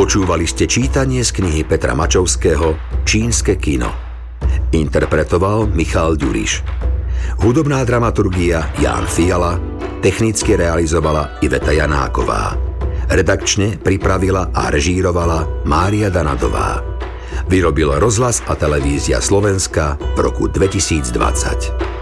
Počúvali ste čítanie z knihy Petra Mačovského Čínske kino. Interpretoval Michal Ďuriš. Hudobná dramaturgia Ján Fiala, technicky realizovala Iveta Janáková. Redakčne pripravila a režírovala Mária Danadová. Vyrobil Rozhlas a televízia Slovenska v roku 2020.